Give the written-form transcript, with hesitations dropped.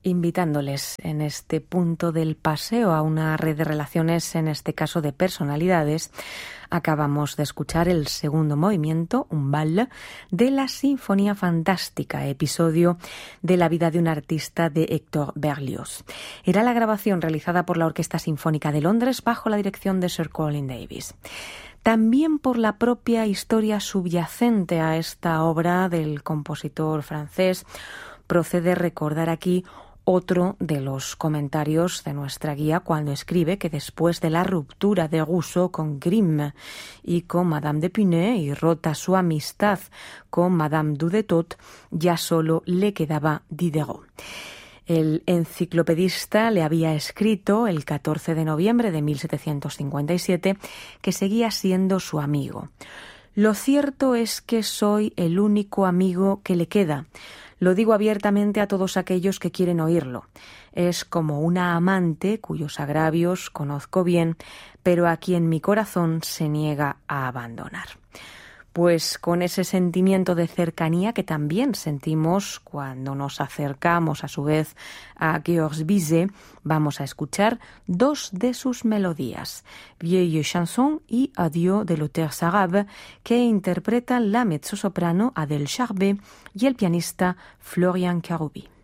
invitándoles en este punto del paseo a una red de relaciones, en este caso de personalidades. Acabamos de escuchar el segundo movimiento, un bal, de la Sinfonía Fantástica, episodio de la vida de un artista de Héctor Berlioz. Era la grabación realizada por la Orquesta Sinfónica de Londres bajo la dirección de Sir Colin Davis. También por la propia historia subyacente a esta obra del compositor francés, procede recordar aquí otro de los comentarios de nuestra guía cuando escribe que después de la ruptura de Rousseau con Grimm y con Madame de Pinay y rota su amistad con Madame Dudettot, ya solo le quedaba Diderot. El enciclopedista le había escrito el 14 de noviembre de 1757 que seguía siendo su amigo. Lo cierto es que soy el único amigo que le queda. Lo digo abiertamente a todos aquellos que quieren oírlo. Es como una amante cuyos agravios conozco bien, pero a quien mi corazón se niega a abandonar. Pues con ese sentimiento de cercanía que también sentimos cuando nos acercamos a su vez a Georges Bizet, vamos a escuchar dos de sus melodías, Vieille Chanson y Adieu de l'auteur arabe, que interpretan la mezzosoprano Adèle Charbet y el pianista Florian Karoubi.